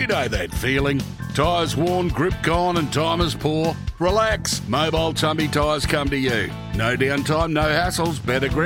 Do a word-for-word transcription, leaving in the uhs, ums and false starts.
We know that feeling. Tyres worn, grip gone and time is poor? Relax. Mobile Tumby Tyres come to you. No downtime, no hassles, better grip.